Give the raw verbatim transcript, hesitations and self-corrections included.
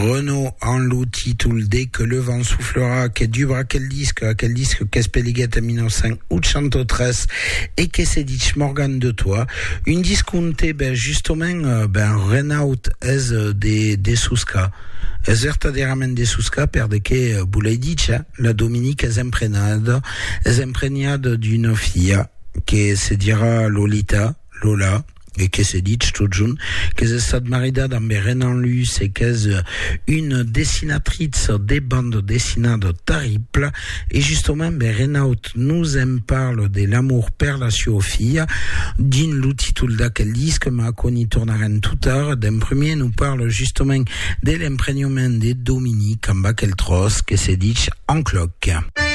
Renault en l'outil tout le dé que le vent soufflera, qu'est du bras quel disque, quel disque qu'est spéligat à mille neuf cents ou chantotres et qu'est c'est dit Morgan de toi. Une discounte, ben, justement, ben, Renault est des, des Souska. Es vertaderament des Souska per de que boulay dit, la Dominique est imprégnade, est imprégnade d'une fille, qui se dira Lolita, Lola, et que c'est dit tout jeune, que c'est stade marida dans Renan Luce et que c'est une dessinatrice des bandes dessinées terribles et justement Renaud nous en parle de l'amour per la sua fille d'une l'outil d'aquel disque ma connu tournaren tout tard d'un premier nous parle justement de l'imprégnement de Dominique en bas qu'elle trosse que c'est dit en cloque.